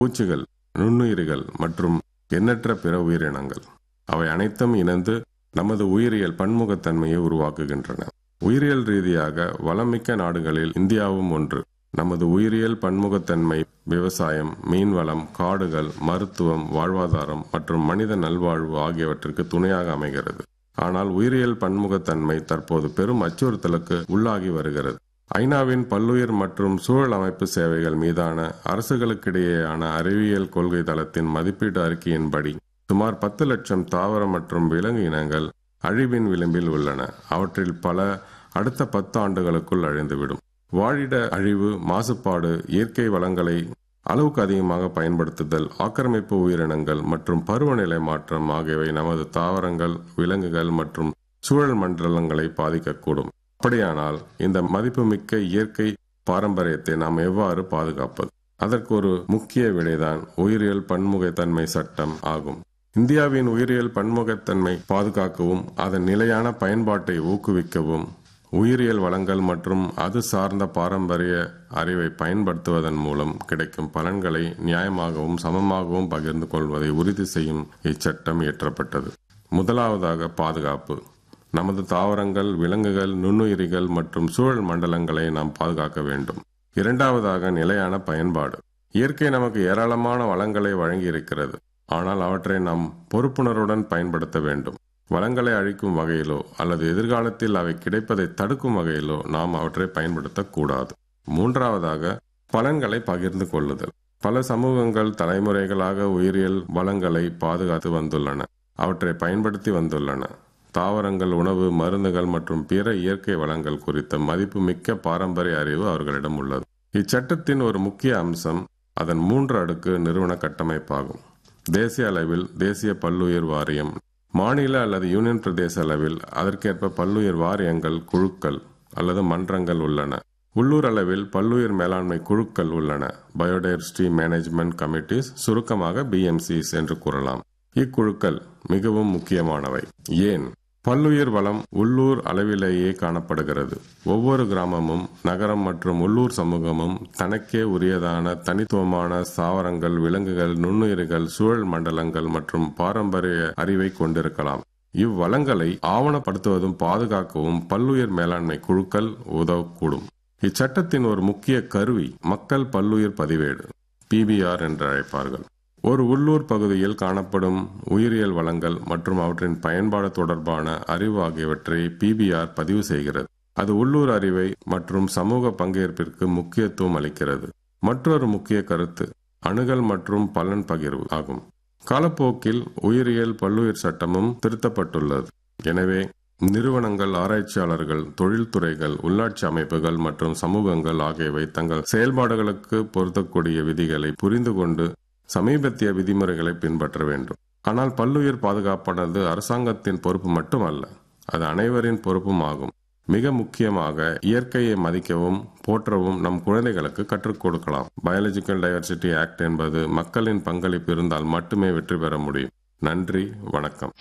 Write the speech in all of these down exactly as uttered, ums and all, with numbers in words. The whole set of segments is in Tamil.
பூச்சிகள், நுண்ணுயிரிகள் மற்றும் எண்ணற்ற பிற உயிரினங்கள். அவை அனைத்தும் இணைந்து நமது உயிரியல் பன்முகத்தன்மையை உருவாக்குகின்றன. உயிரியல் ரீதியாக வளமிக்க நாடுகளில் இந்தியாவும் ஒன்று. நமது உயிரியல் பன்முகத்தன்மை விவசாயம், மீன்வளம், காடுகள், மருத்துவம், வாழ்வாதாரம் மற்றும் மனித நல்வாழ்வு ஆகியவற்றிற்கு துணையாக அமைகிறது. ஆனால் உயிரியல் பன்முகத்தன்மை தற்போது பெரும் அச்சுறுத்தலுக்கு உள்ளாகி வருகிறது. ஐநாவின் பல்லுயிர் மற்றும் சூழல் அமைப்பு சேவைகள் மீதான அரசுகளுக்கிடையேயான அறிவியல் கொள்கை தளத்தின் மதிப்பீட்டு அறிக்கையின்படி சுமார் பத்து லட்சம் தாவர மற்றும் விலங்கு இனங்கள் அழிவின் விளிம்பில் உள்ளன. அவற்றில் பல அடுத்த பத்து ஆண்டுகளுக்குள் அழிந்துவிடும். வாழிட அழிவு, மாசுபாடு, இயற்கை வளங்களை அளவுக்கு அதிகமாக பயன்படுத்துதல், ஆக்கிரமிப்பு உயிரினங்கள் மற்றும் பருவநிலை மாற்றம் ஆகியவை நமது தாவரங்கள், விலங்குகள் மற்றும் சூழல் மண்டலங்களை பாதிக்கக்கூடும். அப்படியானால் இந்த மதிப்புமிக்க இயற்கை பாரம்பரியத்தை நாம் எவ்வாறு பாதுகாப்பது? அதற்கு ஒரு முக்கிய விடைதான் உயிரியல் பன்முகத்தன்மை சட்டம் ஆகும். இந்தியாவின் உயிரியல் பன்முகத்தன்மை பாதுகாக்கவும் அதன் நிலையான பயன்பாட்டை ஊக்குவிக்கவும் உயிரியல் வளங்கள் மற்றும் அது சார்ந்த பாரம்பரிய அறிவை பயன்படுத்துவதன் மூலம் கிடைக்கும் பலன்களை நியாயமாகவும் சமமாகவும் பகிர்ந்து கொள்வதை உறுதி செய்யும் இச்சட்டம் இயற்றப்பட்டது. முதலாவதாக பாதுகாப்பு. நமது தாவரங்கள், விலங்குகள், நுண்ணுயிரிகள் மற்றும் சூழல் மண்டலங்களை நாம் பாதுகாக்க வேண்டும். இரண்டாவதாக நிலையான பயன்பாடு. இயற்கை நமக்கு ஏராளமான வளங்களை வழங்கி இருக்கிறது. ஆனால் அவற்றை நாம் பொறுப்புணர்வுடன் பயன்படுத்த வேண்டும். வளங்களை அழிக்கும் வகையிலோ அல்லது எதிர்காலத்தில் அவை கிடைப்பதை தடுக்கும் வகையிலோ நாம் அவற்றை பயன்படுத்தக்கூடாது. மூன்றாவதாக பலன்களை பகிர்ந்து கொள்ளுதல். பல சமூகங்கள் தலைமுறைகளாக உயிரியல் வளங்களை பாதுகாத்து வந்துள்ளன, அவற்றை பயன்படுத்தி வந்துள்ளன. தாவரங்கள், உணவு, மருந்துகள் மற்றும் பிற இயற்கை வளங்கள் குறித்த மதிப்புமிக்க பாரம்பரிய அறிவு அவர்களிடம் உள்ளது. இச்சட்டத்தின் ஒரு முக்கிய அம்சம் அதன் மூன்று அடுக்கு நிறுவன கட்டமைப்பாகும். தேசிய அளவில் தேசிய பல்லுயிர் வாரியம், மாநில அல்லது யூனியன் பிரதேச அளவில் அதற்கேற்ப பல்லுயிர் வாரியங்கள், குழுக்கள் அல்லது மன்றங்கள் உள்ளன. உள்ளூர் அளவில் பல்லுயிர் மேலாண்மை குழுக்கள் உள்ளன, பயோடைவர்சிட்டி மேனேஜ்மெண்ட் கமிட்டிஸ், சுருக்கமாக பி எம் சிஸ் என்று கூறலாம். இக்குழுக்கள் மிகவும் முக்கியமானவை. ஏன்? பல்லுயிர் வளம் உள்ளூர் அளவிலேயே காணப்படுகிறது. ஒவ்வொரு கிராமமும், நகரம் மற்றும் உள்ளூர் சமூகமும் தனக்கே உரியதான தனித்துவமான தாவரங்கள், விலங்குகள், நுண்ணுயிரிகள், சூழல் மண்டலங்கள் மற்றும் பாரம்பரிய அறிவை கொண்டிருக்கலாம். இவ்வளங்களை ஆவணப்படுத்துவதும் பாதுகாக்கவும் பல்லுயிர் மேலாண்மை குழுக்கள் உதவக்கூடும். இச்சட்டத்தின் ஒரு முக்கிய கருவி மக்கள் பல்லுயிர் பதிவேடு, பி பி ஆர் என்று அழைப்பார்கள். ஒரு உள்ளூர் பகுதியில் காணப்படும் உயிரியல் வளங்கள் மற்றும் அவற்றின் பயன்பாடு தொடர்பான அறிவு ஆகியவற்றை பி பி ஆர் பதிவு செய்கிறது. அது உள்ளூர் அறிவை மற்றும் சமூக பங்கேற்பிற்கு முக்கியத்துவம் அளிக்கிறது. மற்றொரு முக்கிய கருத்து அணுகல் மற்றும் பலன் பகிர்வு ஆகும். காலப்போக்கில் உயிரியல் பல்லுயிர் சட்டமும் திருத்தப்பட்டுள்ளது. எனவே நிறுவனங்கள், ஆராய்ச்சியாளர்கள், தொழில்துறைகள், உள்ளாட்சி அமைப்புகள் மற்றும் சமூகங்கள் ஆகியவை தங்கள் செயல்பாடுகளுக்கு பொருத்தக்கூடிய விதிகளை புரிந்து கொண்டு சமீபத்திய விதிமுறைகளை பின்பற்ற வேண்டும். ஆனால் பல்லுயிர் பாதுகாப்பானது அரசாங்கத்தின் பொறுப்பு மட்டுமல்ல, அது அனைவரின் பொறுப்பும் ஆகும். மிக முக்கியமாக இயற்கையை மதிக்கவும் போற்றவும் நம் குழந்தைகளுக்கு கற்றுக் கொடுக்கலாம். பயாலஜிக்கல் டைவர்சிட்டி ஆக்ட் என்பது மக்களின் பங்களிப்பு இருந்தால் மட்டுமே வெற்றி பெற முடியும். நன்றி, வணக்கம்.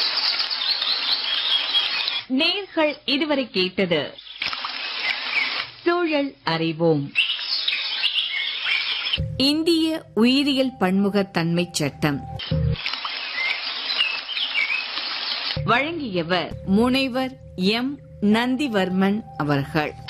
நேயர்கள் இதுவரை கேட்டது சூழல் அறிவோம். இந்திய உயிரியல் பன்முகத்தன்மை சட்டம் வழங்கியவர் முனைவர் எம் நந்திவர்மன் அவர்கள்.